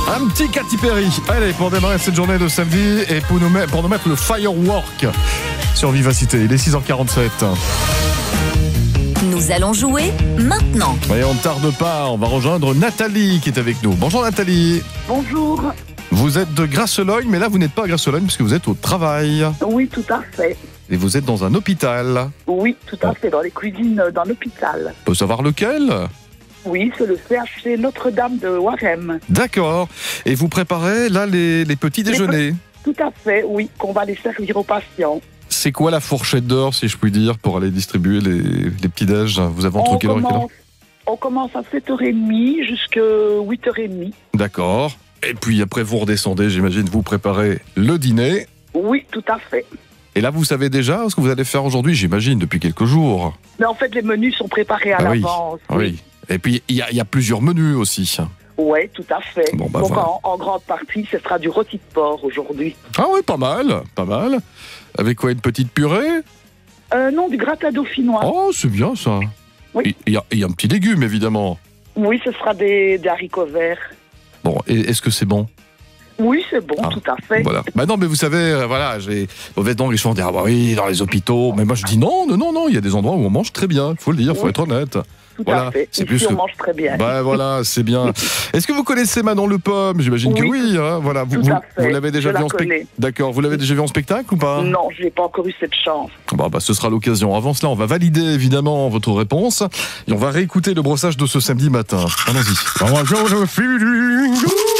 Un petit Katy Perry. Allez, pour démarrer cette journée de samedi et pour nous mettre le firework sur Vivacité. Il est 6h47. Nous allons jouer maintenant. Et on ne tarde pas, on va rejoindre Nathalie qui est avec nous. Bonjour Nathalie. Bonjour. Vous êtes de Grasse-Logne, mais là vous n'êtes pas à Grasse-Logne puisque vous êtes au travail. Oui, tout à fait. Et vous êtes dans un hôpital. Oui, tout à fait, dans les cuisines d'un hôpital. On peut savoir lequel ? Oui, c'est le CHC Notre-Dame de Warem. D'accord. Et vous préparez là les petits déjeuners ? Tout à fait, oui, qu'on va les servir aux patients. C'est quoi la fourchette d'heure, si je puis dire, pour aller distribuer les petits déj ? Vous avez entre quelle heure et quelle heure ? On commence à 7h30 jusqu'à 8h30. D'accord. Et puis après, vous redescendez, j'imagine, vous préparez le dîner. Oui, tout à fait. Et là, vous savez déjà ce que vous allez faire aujourd'hui, j'imagine, depuis quelques jours. Mais en fait, les menus sont préparés à l'avance. Oui. Et puis, il y a plusieurs menus aussi. Oui, tout à fait. Bon, bah, donc, voilà. en grande partie, ce sera du rôti de porc aujourd'hui. Ah oui, pas mal. Avec quoi, une petite purée ? Non, du gratin dauphinois. Oh, c'est bien ça. Oui. Il y a un petit légume, évidemment. Oui, ce sera des haricots verts. Bon, et est-ce que c'est bon ? Oui, c'est bon, tout à fait. Voilà. Bah non, mais vous savez, voilà, j'ai mauvaise langue, les gens disent, ah bah oui, dans les hôpitaux. Mais moi, je dis non, il y a des endroits où on mange très bien, il faut le dire, il faut être honnête. Tout voilà, à fait. c'est Ici, plus on mange très bien. Bah voilà, c'est bien. Est-ce que vous connaissez Manon Le Pomme ? J'imagine que oui. Hein, voilà. Vous l'avez déjà vu en spectacle ? D'accord. Vous l'avez déjà vu en spectacle ou pas ? Non, je n'ai pas encore eu cette chance. Bah, ce sera l'occasion. Avant cela, on va valider évidemment votre réponse et on va réécouter le brossage de ce samedi matin. Allons-y.